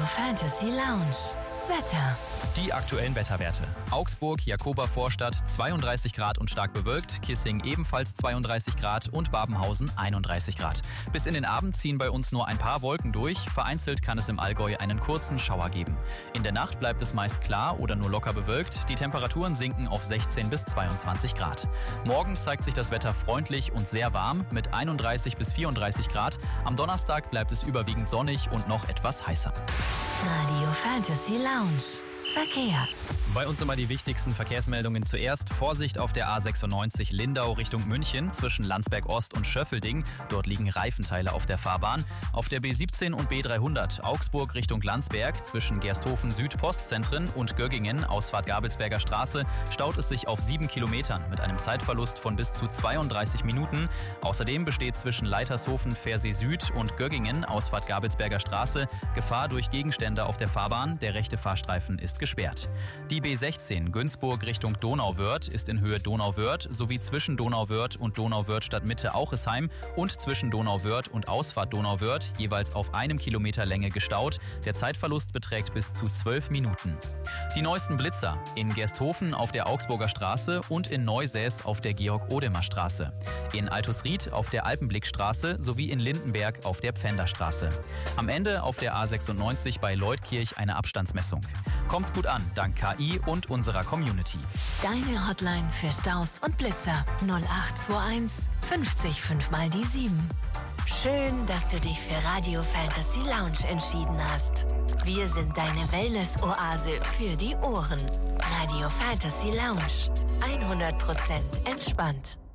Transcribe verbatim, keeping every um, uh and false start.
Fantasy Lounge. Wetter. Die aktuellen Wetterwerte. Augsburg, Jakoba-Vorstadt zweiunddreißig Grad und stark bewölkt, Kissing ebenfalls zweiunddreißig Grad und Babenhausen einunddreißig Grad. Bis in den Abend ziehen bei uns nur ein paar Wolken durch, vereinzelt kann es im Allgäu einen kurzen Schauer geben. In der Nacht bleibt es meist klar oder nur locker bewölkt, die Temperaturen sinken auf sechzehn bis zweiundzwanzig Grad. Morgen zeigt sich das Wetter freundlich und sehr warm mit einunddreißig bis vierunddreißig Grad. Am Donnerstag bleibt es überwiegend sonnig und noch etwas heißer. Radio Fantasy Lounge. Verkehr. Bei uns immer die wichtigsten Verkehrsmeldungen zuerst. Vorsicht auf der A sechsundneunzig Lindau Richtung München zwischen Landsberg Ost und Schöffelding. Dort liegen Reifenteile auf der Fahrbahn. Auf der B siebzehn und B dreihundert Augsburg Richtung Landsberg zwischen Gersthofen Süd Postzentren und Göggingen Ausfahrt Gabelsberger Straße staut es sich auf sieben Kilometern mit einem Zeitverlust von bis zu zweiunddreißig Minuten. Außerdem besteht zwischen Leitershofen Versee Süd und Göggingen Ausfahrt Gabelsberger Straße Gefahr durch Gegenstände auf der Fahrbahn. Der rechte Fahrstreifen ist gesperrt. Die B sechzehn Günzburg Richtung Donauwörth ist in Höhe Donauwörth sowie zwischen Donauwörth und Donauwörth Stadtmitte Auchesheim und zwischen Donauwörth und Ausfahrt Donauwörth jeweils auf einem Kilometer Länge gestaut. Der Zeitverlust beträgt bis zu zwölf Minuten. Die neuesten Blitzer in Gersthofen auf der Augsburger Straße und in Neusäß auf der Georg-Odemer-Straße. In Altusried auf der Alpenblickstraße sowie in Lindenberg auf der Pfänderstraße. Am Ende auf der A sechsundneunzig bei Leutkirch eine Abstandsmessung. Kommt's gut an, dank K I und unserer Community. Deine Hotline für Staus und Blitzer null acht zwei eins fünfzig fünf mal die sieben. Schön, dass du dich für Radio Fantasy Lounge entschieden hast. Wir sind deine Wellness-Oase für die Ohren. Radio Fantasy Lounge. hundert Prozent entspannt.